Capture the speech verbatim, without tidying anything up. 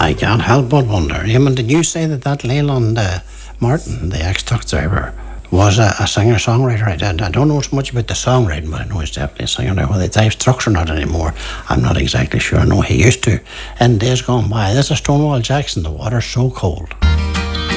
I can't help but wonder. Eamon, did you say that that Leyland uh, Martin, the ex-truck driver, was a, a singer-songwriter? I, I don't know so much about the songwriting, but I know he's definitely a singer. Now, whether he drives trucks or not anymore, I'm not exactly sure. I know he used to in days gone by. This is Stonewall Jackson, The Water's So Cold.